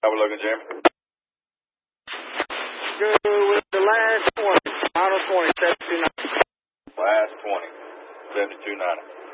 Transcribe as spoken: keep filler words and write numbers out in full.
How we looking, Jeremy? Go with the last twenty. Final twenty, seventy-two ninety. Last twenty, seventy-two ninety.